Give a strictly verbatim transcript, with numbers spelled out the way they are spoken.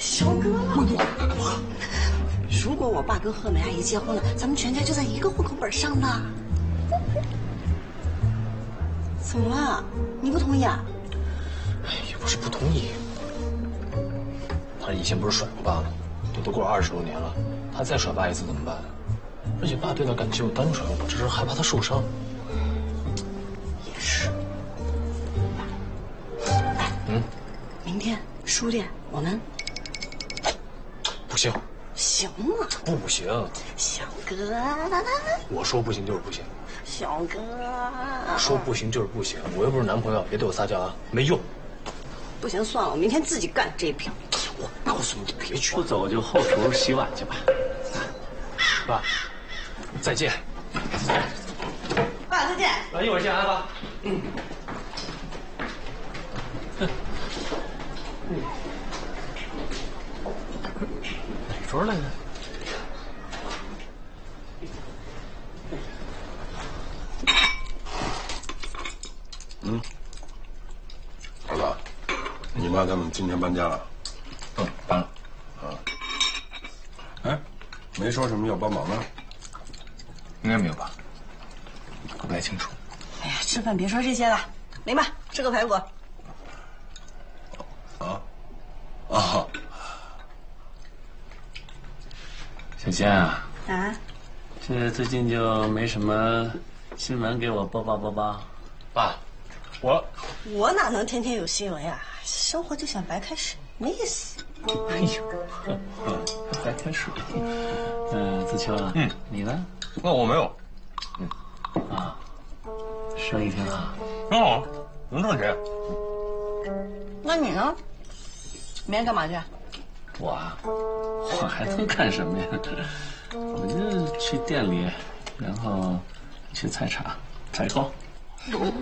小哥，如果我爸跟贺美阿姨结婚了，咱们全家就在一个户口本上呢。怎么了？你不同意啊？ 哎，也不是不同意。他以前不是甩过爸吗？这都过了二十多年了，他再甩爸一次怎么办？而且爸对他感情又单纯，我只是害怕他受伤。 也是。嗯，明天书店我们不行。 行啊。 不行。 小哥。 我说不行就是不行。 小哥。 说不行就是不行，我又不是男朋友，别对我撒娇啊，没用。 不行，算了，我明天自己干这一票。 我告诉你，别去。 不走就后厨洗碗去吧。 爸，再见。 爸，再见。 啊，一会儿见啊，爸。嗯。哪桌来着？ 嗯，儿子，你妈他们今天搬家了？ 嗯，搬了。 啊。哎，没说什么要帮忙的？ 应该没有吧？我不太清楚。 哎呀，吃饭别说这些了，来吧，吃个排骨。 啊？啊。 小仙啊。 啊？ 这最近就没什么新闻给我播报播报。 爸，我我哪能天天有新闻呀？生活就像白开水，没意思。 哎呦，白开水。嗯，子秋啊， 嗯， 你呢？ 那我没有。 嗯，啊，生意挺好。 挺好，能挣钱。 那你呢？明天干嘛去？ 我啊，我还能干什么呀？我就去店里，然后去菜场采购。